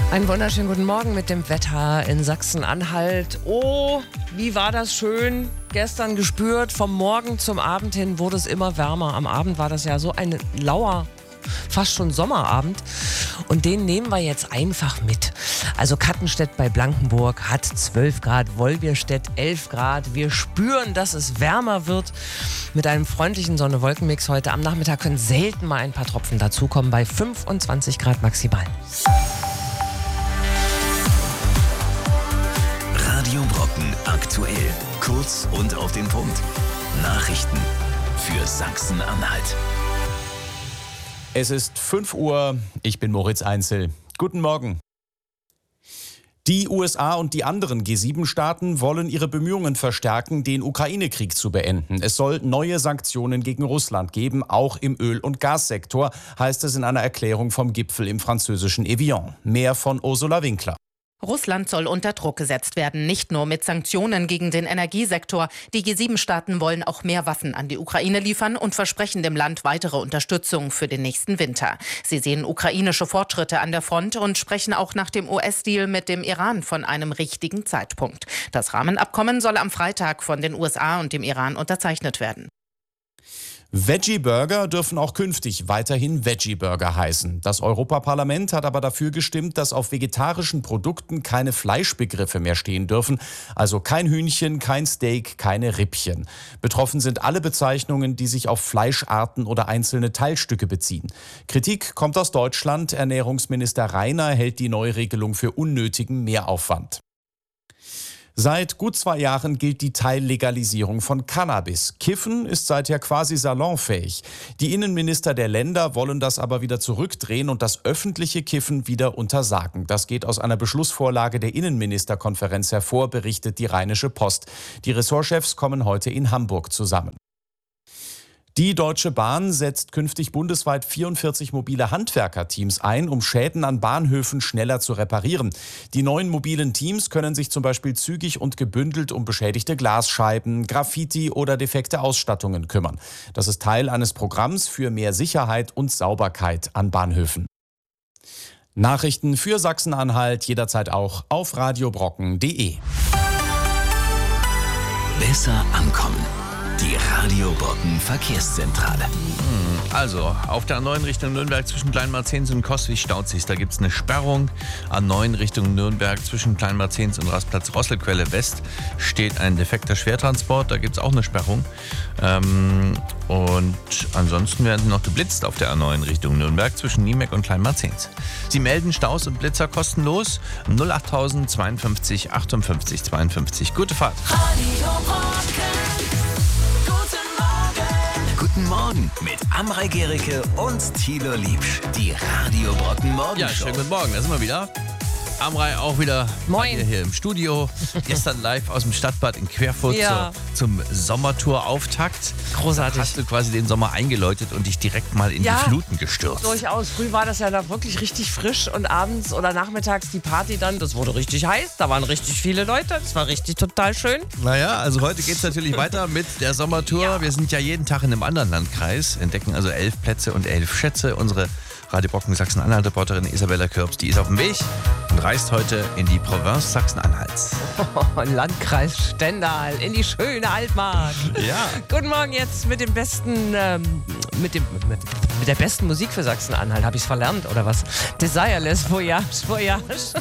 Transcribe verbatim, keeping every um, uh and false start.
Einen wunderschönen guten Morgen mit dem Wetter in Sachsen-Anhalt. Oh, wie war das schön gestern gespürt. Vom Morgen zum Abend hin wurde es immer wärmer. Am Abend war das ja so ein lauer, fast schon Sommerabend. Und den nehmen wir jetzt einfach mit. Also Kattenstedt bei Blankenburg hat zwölf Grad, Wolbjerstedt elf Grad. Wir spüren, dass es wärmer wird. Mit einem freundlichen Sonne-Wolken-Mix heute am Nachmittag können selten mal ein paar Tropfen dazukommen bei fünfundzwanzig Grad maximal. Radio Brocken aktuell. Kurz und auf den Punkt. Nachrichten für Sachsen-Anhalt. Es ist fünf Uhr. Ich bin Moritz Einzel. Guten Morgen. Die U S A und die anderen G sieben Staaten wollen ihre Bemühungen verstärken, den Ukraine-Krieg zu beenden. Es soll neue Sanktionen gegen Russland geben, auch im Öl- und Gassektor, heißt es in einer Erklärung vom Gipfel im französischen Evian. Mehr von Ursula Winkler. Russland soll unter Druck gesetzt werden, nicht nur mit Sanktionen gegen den Energiesektor. Die G sieben Staaten wollen auch mehr Waffen an die Ukraine liefern und versprechen dem Land weitere Unterstützung für den nächsten Winter. Sie sehen ukrainische Fortschritte an der Front und sprechen auch nach dem U S-Deal mit dem Iran von einem richtigen Zeitpunkt. Das Rahmenabkommen soll am Freitag von den U S A und dem Iran unterzeichnet werden. Veggie-Burger dürfen auch künftig weiterhin Veggie-Burger heißen. Das Europaparlament hat aber dafür gestimmt, dass auf vegetarischen Produkten keine Fleischbegriffe mehr stehen dürfen. Also kein Hühnchen, kein Steak, keine Rippchen. Betroffen sind alle Bezeichnungen, die sich auf Fleischarten oder einzelne Teilstücke beziehen. Kritik kommt aus Deutschland. Ernährungsminister Reiner hält die Neuregelung für unnötigen Mehraufwand. Seit gut zwei Jahren gilt die Teillegalisierung von Cannabis. Kiffen ist seither quasi salonfähig. Die Innenminister der Länder wollen das aber wieder zurückdrehen und das öffentliche Kiffen wieder untersagen. Das geht aus einer Beschlussvorlage der Innenministerkonferenz hervor, berichtet die Rheinische Post. Die Ressortchefs kommen heute in Hamburg zusammen. Die Deutsche Bahn setzt künftig bundesweit vierundvierzig mobile Handwerkerteams ein, um Schäden an Bahnhöfen schneller zu reparieren. Die neuen mobilen Teams können sich zum Beispiel zügig und gebündelt um beschädigte Glasscheiben, Graffiti oder defekte Ausstattungen kümmern. Das ist Teil eines Programms für mehr Sicherheit und Sauberkeit an Bahnhöfen. Nachrichten für Sachsen-Anhalt jederzeit auch auf radiobrocken punkt de. Besser ankommen. Die Radio Brocken Verkehrszentrale. Also, auf der A neun Richtung Nürnberg zwischen Kleinmarzens und Coswig staut sich. Da gibt es eine Sperrung. A neun Richtung Nürnberg zwischen Kleinmarzens und Rastplatz Rosselquelle West steht ein defekter Schwertransport. Da gibt es auch eine Sperrung. Ähm, und ansonsten werden sie noch geblitzt auf der A neun Richtung Nürnberg zwischen Niemeck und Kleinmarzens. Sie melden Staus und Blitzer kostenlos. null acht zweiundfünfzig achtundfünfzig zweiundfünfzig. Gute Fahrt. Radio Brocken. Guten Morgen mit Amrei Gericke und Thilo Liebsch. Die Radio Brocken Morgenshow. Ja, schönen guten Morgen, da sind wir wieder. Amrei auch wieder Moin. Bei dir hier im Studio. Gestern live aus dem Stadtbad in Querfurt Ja. zur, zum Sommertour-Auftakt. Großartig. Da hast du quasi den Sommer eingeläutet und dich direkt mal in Ja, die Fluten gestürzt. Durchaus. Früh war das ja da wirklich richtig frisch und abends oder nachmittags die Party dann, das wurde richtig heiß. Da waren richtig viele Leute. Das war richtig total schön. Naja, also heute geht es natürlich weiter mit der Sommertour. Ja. Wir sind ja jeden Tag in einem anderen Landkreis, entdecken also elf Plätze und elf Schätze. Unsere Radio Brocken Sachsen-Anhalt-Reporterin Isabella Kürbs, die ist auf dem Weg und reist heute in die Province Sachsen-Anhalts. Oh, Landkreis Stendal in die schöne Altmark. Ja. Guten Morgen jetzt mit dem besten, ähm, mit dem, mit, mit der besten Musik für Sachsen-Anhalt. Habe ich es verlernt oder was? Desireless Voyage, Voyage.